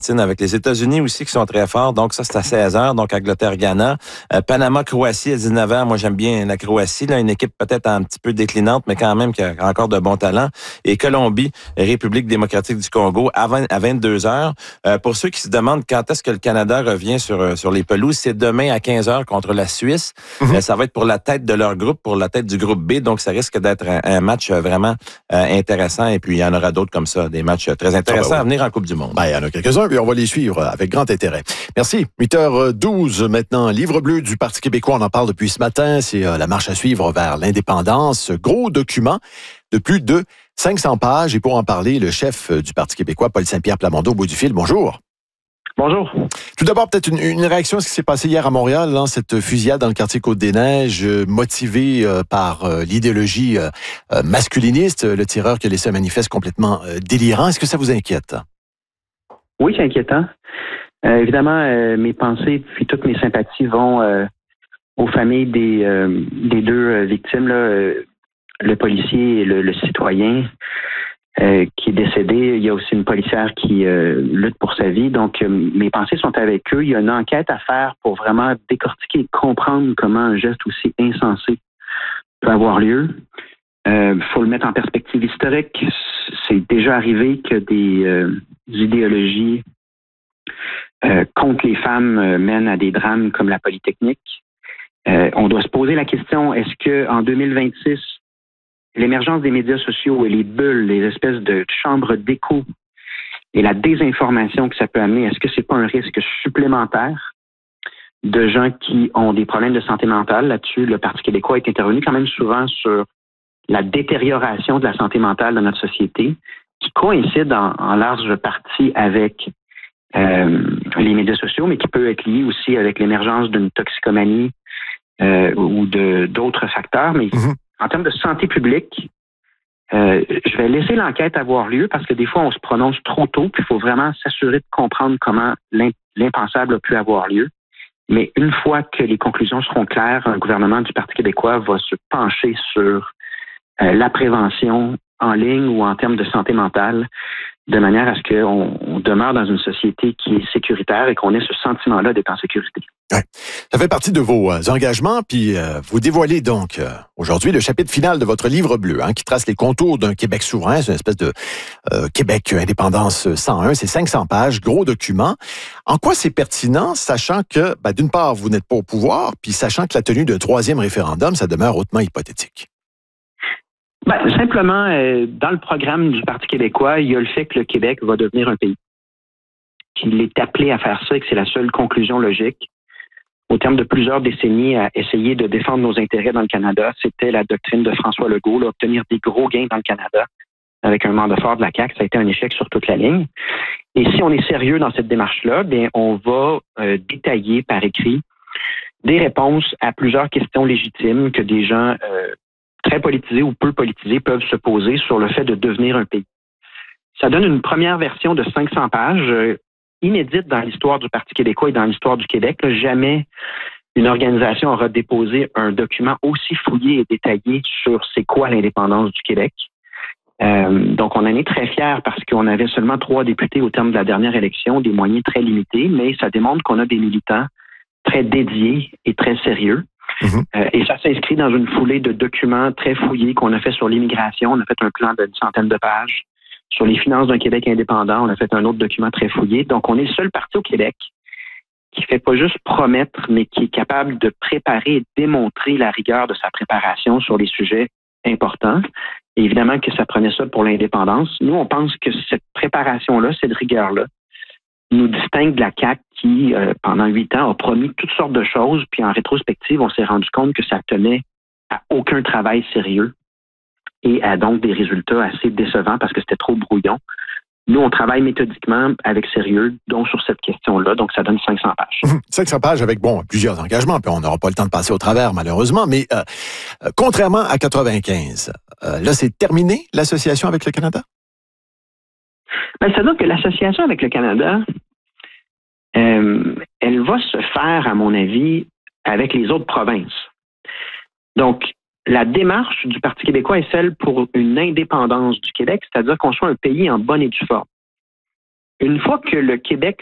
avec les États-Unis aussi qui sont très forts. Donc, ça, c'est à 16h. Donc, Angleterre-Ghana. Panama-Croatie à 19h. Moi, j'aime bien la Croatie. Là, une équipe peut-être un petit peu déclinante, mais quand même qui a encore de bons talents. Et Colombie, République démocratique du Congo à 22h. Pour ceux qui se demandent quand est-ce que le Canada revient sur les pelouses, c'est demain à 15h contre la Suisse. Ça va être pour la tête de leur groupe, pour la tête du groupe B. Donc, ça risque d'être un match vraiment intéressant. Et puis, il y en aura d'autres comme ça, des matchs très intéressants à venir en Coupe du Monde. Il y en a quelques-uns, puis on va les suivre avec grand intérêt. Merci. 8h12 maintenant. Livre bleu du Parti québécois, on en parle depuis ce matin. C'est la marche à suivre vers l'indépendance. Gros document de plus de 500 pages. Et pour en parler, le chef du Parti québécois, Paul Saint-Pierre Plamondon, au bout du fil. Bonjour. Bonjour. Tout d'abord, peut-être une réaction à ce qui s'est passé hier à Montréal, cette fusillade dans le quartier Côte-des-Neiges, motivée par l'idéologie masculiniste, le tireur qui a laissé un manifeste complètement délirant. Est-ce que ça vous inquiète? Oui, c'est inquiétant. Évidemment, mes pensées puis toutes mes sympathies vont aux familles des deux victimes, là, le policier et le citoyen qui est décédé. Il y a aussi une policière qui lutte pour sa vie. Donc, mes pensées sont avec eux. Il y a une enquête à faire pour vraiment décortiquer et comprendre comment un geste aussi insensé peut avoir lieu. Faut le mettre en perspective historique. C'est déjà arrivé que des idéologies contre les femmes mènent à des drames comme la Polytechnique. On doit se poser la question, est-ce que en 2026, l'émergence des médias sociaux et les bulles, les espèces de chambres d'écho et la désinformation que ça peut amener, est-ce que c'est pas un risque supplémentaire de gens qui ont des problèmes de santé mentale? Là-dessus, le Parti québécois est intervenu quand même souvent sur la détérioration de la santé mentale de notre société, qui coïncide en large partie avec les médias sociaux, mais qui peut être lié aussi avec l'émergence d'une toxicomanie ou d'autres facteurs. Mais en termes de santé publique, je vais laisser l'enquête avoir lieu parce que des fois, on se prononce trop tôt, puis il faut vraiment s'assurer de comprendre comment l'impensable a pu avoir lieu. Mais une fois que les conclusions seront claires, un gouvernement du Parti québécois va se pencher sur la prévention en ligne ou en termes de santé mentale, de manière à ce qu'on demeure dans une société qui est sécuritaire et qu'on ait ce sentiment-là d'être en sécurité. Ouais. Ça fait partie de vos engagements, puis vous dévoilez donc aujourd'hui le chapitre final de votre livre bleu, qui trace les contours d'un Québec souverain. C'est une espèce de Québec Indépendance 101. C'est 500 pages, gros document. En quoi c'est pertinent, sachant que, d'une part, vous n'êtes pas au pouvoir, puis sachant que la tenue d'un troisième référendum, ça demeure hautement hypothétique? Simplement, dans le programme du Parti québécois, il y a le fait que le Québec va devenir un pays. Qu'il est appelé à faire ça et que c'est la seule conclusion logique. Au terme de plusieurs décennies à essayer de défendre nos intérêts dans le Canada, c'était la doctrine de François Legault, là, obtenir des gros gains dans le Canada avec un mandat fort de la CAQ. Ça a été un échec sur toute la ligne. Et si on est sérieux dans cette démarche-là, bien, on va détailler par écrit des réponses à plusieurs questions légitimes que des gens très politisés ou peu politisés peuvent se poser sur le fait de devenir un pays. Ça donne une première version de 500 pages, inédite dans l'histoire du Parti québécois et dans l'histoire du Québec. Là, jamais une organisation aura déposé un document aussi fouillé et détaillé sur c'est quoi l'indépendance du Québec. Donc, on en est très fiers parce qu'on avait seulement 3 députés au terme de la dernière élection, des moyens très limités, mais ça démontre qu'on a des militants très dédiés et très sérieux. Et ça s'inscrit dans une foulée de documents très fouillés qu'on a fait sur l'immigration. On a fait un plan d'une centaine de pages. Sur les finances d'un Québec indépendant, on a fait un autre document très fouillé. Donc, on est le seul parti au Québec qui fait pas juste promettre, mais qui est capable de préparer et démontrer la rigueur de sa préparation sur les sujets importants. Et évidemment que ça prenait ça pour l'indépendance. Nous, on pense que cette préparation-là, cette rigueur-là, nous distingue de la CAQ qui, pendant 8 ans, a promis toutes sortes de choses, puis en rétrospective, on s'est rendu compte que ça tenait à aucun travail sérieux et à donc des résultats assez décevants parce que c'était trop brouillon. Nous, on travaille méthodiquement avec sérieux, donc sur cette question-là, donc ça donne 500 pages. 500 pages avec, plusieurs engagements, puis on n'aura pas le temps de passer au travers, malheureusement, mais contrairement à 95, là, c'est terminé, l'association avec le Canada? C'est-à-dire que l'association avec le Canada, elle va se faire, à mon avis, avec les autres provinces. Donc, la démarche du Parti québécois est celle pour une indépendance du Québec, c'est-à-dire qu'on soit un pays en bonne et due forme. Une fois que le Québec